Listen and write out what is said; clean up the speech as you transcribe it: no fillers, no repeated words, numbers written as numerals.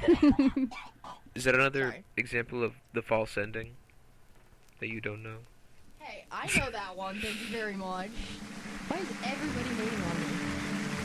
Is that another Sorry. example of the false ending that you don't know? Hey, I know that one. Thank you very much. Why is everybody hating on me?